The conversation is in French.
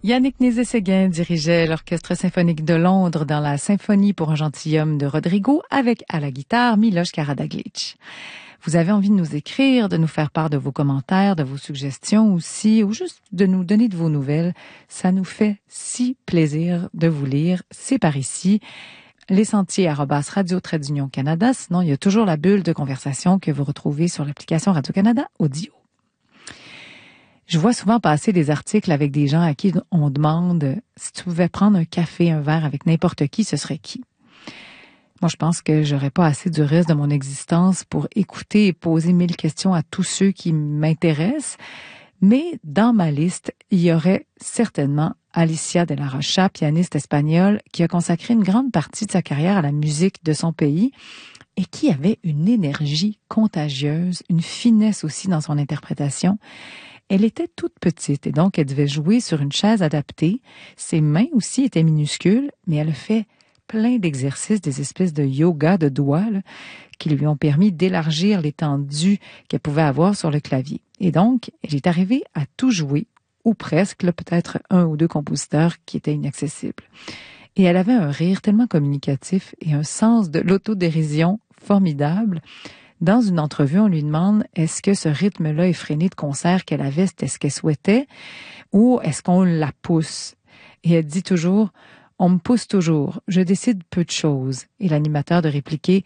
Yannick Nézet-Séguin dirigeait l'Orchestre symphonique de Londres dans la Symphonie pour un gentilhomme de Rodrigo avec à la guitare Miloš Karađagić. Vous avez envie de nous écrire, de nous faire part de vos commentaires, de vos suggestions aussi, ou juste de nous donner de vos nouvelles. Ça nous fait si plaisir de vous lire. C'est par ici. Les sentiers @radio-union Canada. Sinon, il y a toujours la bulle de conversation que vous retrouvez sur l'application Radio-Canada Audio. Je vois souvent passer des articles avec des gens à qui on demande si tu pouvais prendre un café, un verre avec n'importe qui, ce serait qui? Moi, je pense que j'aurais pas assez du reste de mon existence pour écouter et poser 1000 questions à tous ceux qui m'intéressent. Mais dans ma liste, il y aurait certainement Alicia de la Rocha, pianiste espagnole, qui a consacré une grande partie de sa carrière à la musique de son pays et qui avait une énergie contagieuse, une finesse aussi dans son interprétation. Elle était toute petite et donc elle devait jouer sur une chaise adaptée. Ses mains aussi étaient minuscules, mais elle a fait plein d'exercices, des espèces de yoga de doigts là, qui lui ont permis d'élargir l'étendue qu'elle pouvait avoir sur le clavier. Et donc, elle est arrivée à tout jouer, ou presque, là, peut-être un ou deux compositeurs qui étaient inaccessibles. Et elle avait un rire tellement communicatif et un sens de l'autodérision formidable. Dans une entrevue, on lui demande est-ce que ce rythme-là effréné de concert qu'elle avait, c'était ce qu'elle souhaitait ou est-ce qu'on la pousse? Et elle dit toujours on me pousse toujours, je décide peu de choses. Et l'animateur de répliquer